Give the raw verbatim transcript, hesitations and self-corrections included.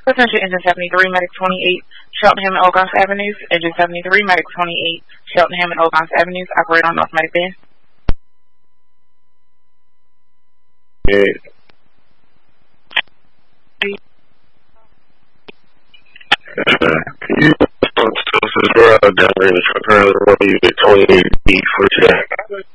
Attention, Engine seventy-three, Medic twenty-eight, Cheltenham and Ogontz Avenues. Engine seventy-three, Medic twenty-eight, Cheltenham and Ogontz Avenues. Operate on North Medic Bend. Yeah. Uh, can you go to the drive down there in the truck around the road, you get twenty-eight B for check?